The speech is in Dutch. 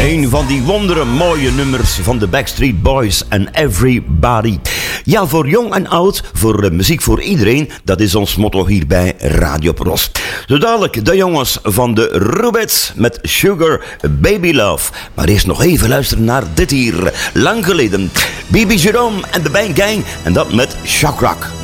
Een van die wondere mooie nummers van de Backstreet Boys en Everybody. Ja, voor jong en oud, voor muziek voor iedereen, dat is ons motto hier bij Radio Pros. Zo dadelijk de jongens van de Rubettes met Sugar Baby Love. Maar eerst nog even luisteren naar dit hier, lang geleden. Bibi Jerome en de Bang Gang en dat met Shock Rock.